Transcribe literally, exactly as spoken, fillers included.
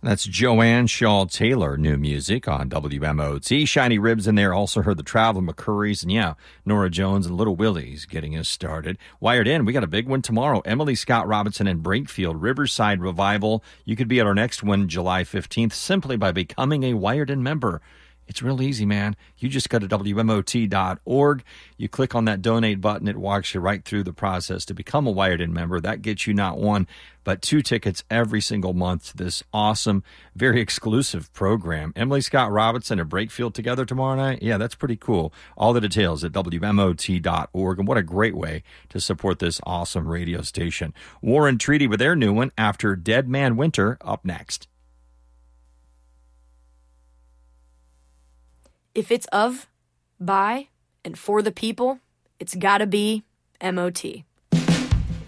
That's Joanne Shaw Taylor, new music on W M O T. Shiny Ribs in there. Also heard the Travel McCurries. And yeah, Nora Jones and Little Willie's getting us started. Wired In, we got a big one tomorrow. Emily Scott Robinson and Brakefield, Riverside Revival. You could be at our next one July fifteenth simply by becoming a Wired In member. It's real easy, man. You just go to W M O T dot org. You click on that donate button. It walks you right through the process to become a Wired In member. That gets you not one, but two tickets every single month to this awesome, very exclusive program. Emily Scott Robinson and Brakefield together tomorrow night. Yeah, that's pretty cool. All the details at W M O T dot org. And what a great way to support this awesome radio station. War and Treaty with their new one after Dead Man Winter up next. If it's of, by, and for the people, it's gotta be M O T.